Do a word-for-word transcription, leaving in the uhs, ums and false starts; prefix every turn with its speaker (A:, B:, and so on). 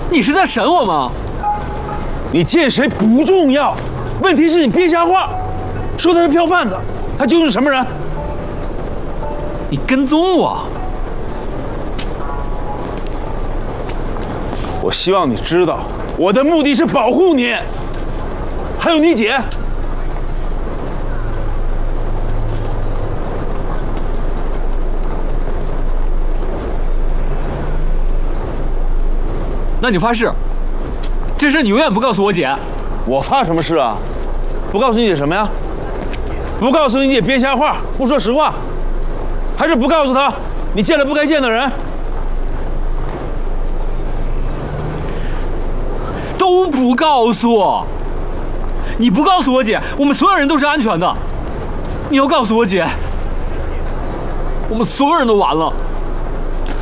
A: 你是在审我吗？
B: 你见谁不重要，问题是你编瞎话，说他是票贩子，他究竟是什么人？
A: 你跟踪我？
B: 我希望你知道，我的目的是保护你，还有你姐。
A: 那你发誓，这事你永远不告诉我姐？
B: 我发什么誓啊？不告诉你姐什么呀？不告诉你姐编瞎话，不说实话，还是不告诉她你见了不该见的人？
A: 都不告诉。你不告诉我姐，我们所有人都是安全的。你要告诉我姐，我们所有人都完了。